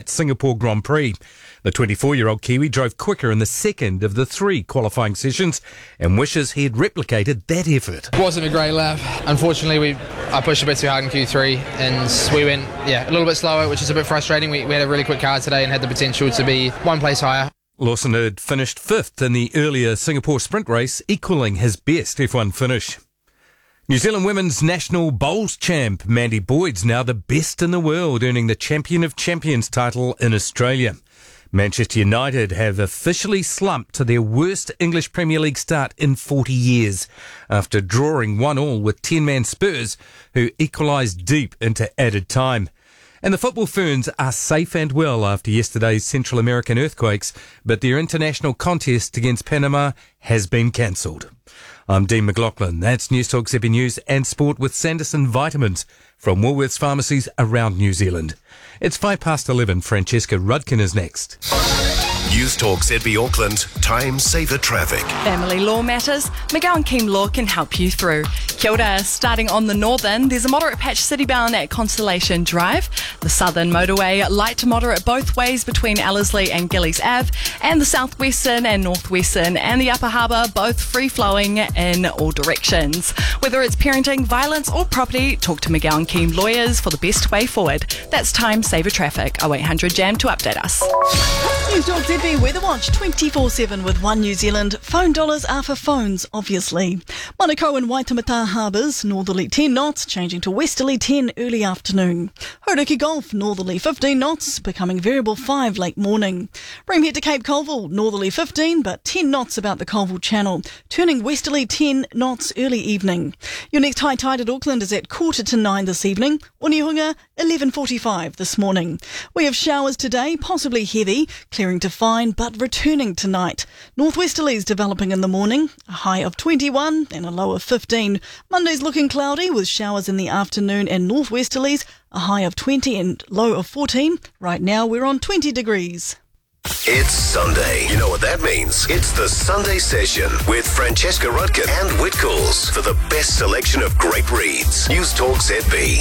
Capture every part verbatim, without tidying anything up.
that Singapore Grand Prix. The twenty-four-year-old Kiwi drove quicker in the second of the three qualifying sessions and wishes he had replicated that effort. It wasn't a great lap. Unfortunately, we I pushed a bit too hard in Q three and we went yeah a little bit slower, which is a bit frustrating. We, we had a really quick car today and had the potential to be one place higher. Lawson had finished fifth in the earlier Singapore sprint race, equalling his best F one finish. New Zealand women's national bowls champ Mandy Boyd's now the best in the world, earning the Champion of Champions title in Australia. Manchester United have officially slumped to their worst English Premier League start in forty years after drawing one all with ten-man Spurs, who equalised deep into added time. And the football ferns are safe and well after yesterday's Central American earthquakes, but their international contest against Panama has been cancelled. I'm Dean McLaughlin. That's News Talk Z B News and Sport with Sanderson Vitamins from Woolworths pharmacies around New Zealand. It's five past eleven. Francesca Rudkin is next. News Talk Z B Auckland, Time Saver Traffic. Family law matters, McGowan Keem Law can help you through. Kia ora, starting on the northern, there's a moderate patch citybound at Constellation Drive. The southern motorway, light to moderate both ways between Ellerslie and Gillies Ave, and the southwestern and northwestern and the upper harbour, both free-flowing in all directions. Whether it's parenting, violence or property, talk to McGowan Keem Lawyers for the best way forward. That's Time Saver Traffic, oh eight hundred Jam to update us. News Talk Z B Weather Watch twenty-four seven with One New Zealand. Phone dollars are for phones, obviously. Manukau and Waitemata harbours, northerly ten knots, changing to westerly ten early afternoon. Hauraki Gulf, northerly fifteen knots, becoming variable five late morning. Breamhead to Cape Colville, northerly fifteen, but ten knots about the Colville Channel, turning westerly ten knots early evening. Your next high tide at Auckland is at quarter to nine this evening. Onehunga, eleven forty-five this morning. We have showers today, possibly heavy, clearing to fine, but returning tonight. Northwesterlies developing in the morning, a high of twenty-one and a low of fifteen. Monday's looking cloudy with showers in the afternoon and northwesterlies, a high of twenty and low of fourteen. Right now we're on twenty degrees. It's Sunday. You know what that means. It's the Sunday Session with Francesca Rudkin and Whitcoulls for the best selection of great reads. News Talk Z B.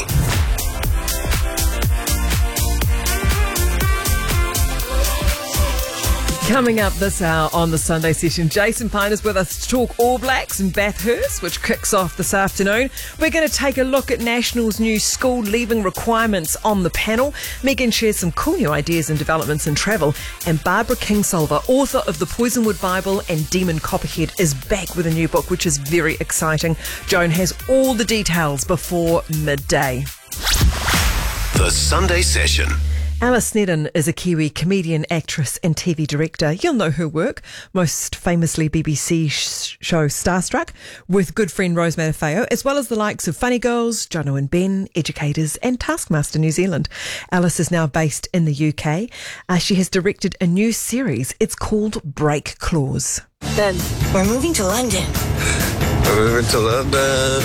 Coming up this hour on the Sunday Session, Jason Pine is with us to talk All Blacks and Bathurst, which kicks off this afternoon. We're going to take a look at National's new school leaving requirements on the panel. Megan shares some cool new ideas and developments in travel. And Barbara Kingsolver, author of The Poisonwood Bible and Demon Copperhead, is back with a new book, which is very exciting. Joan has all the details before midday. The Sunday Session. Alice Snedden is a Kiwi comedian, actress and T V director. You'll know her work, most famously B B C sh- show Starstruck, with good friend Rose Matafeo, as well as the likes of Funny Girls, Jono and Ben, Educators and Taskmaster New Zealand. Alice is now based in the U K. Uh, she has directed a new series. It's called Break Clause. Ben, we're moving to London. We're moving to London.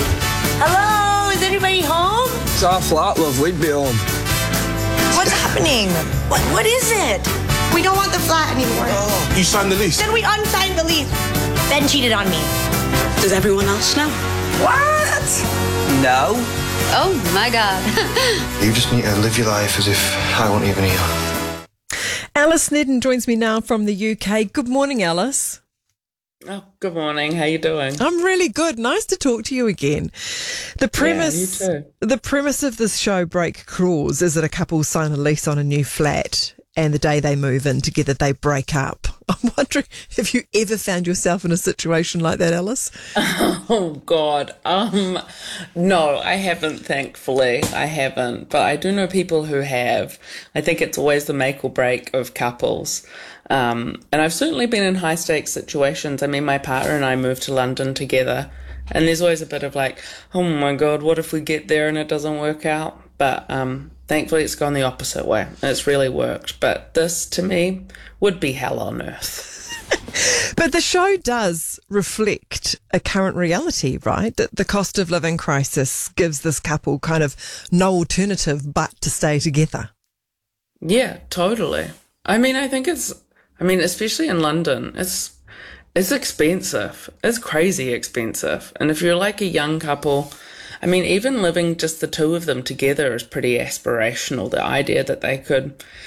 Hello, is anybody home? It's our flat, love. We'd be home. What's happening? What What is it? We don't want the flat anymore. Oh, you signed the lease. Then we unsigned the lease. Ben cheated on me. Does everyone else know? What? No. Oh my God. You just need to live your life as if I wasn't even here. Alice Snedden joins me now from the U K. Good morning, Alice. Oh, good morning. How you doing? I'm really good. Nice to talk to you again. The premise, yeah, you too. The premise of this show, Break Clause, is that a couple sign a lease on a new flat, and the day they move in together, they break up. I'm wondering, have you ever found yourself in a situation like that, Alice? Oh God, um, no, I haven't. Thankfully, I haven't. But I do know people who have. I think it's always the make or break of couples. Um, and I've certainly been in high stakes situations. I mean, my partner and I moved to London together, and there's always a bit of like, oh my God, what if we get there and it doesn't work out? But um, thankfully it's gone the opposite way, and it's really worked. But this, to me, would be hell on earth. But the show does reflect a current reality, right? That the cost of living crisis gives this couple kind of no alternative but to stay together. Yeah, totally. I mean, I think it's, I mean, especially in London, it's it's expensive. It's crazy expensive. And if you're like a young couple, I mean, even living just the two of them together is pretty aspirational. The idea that they could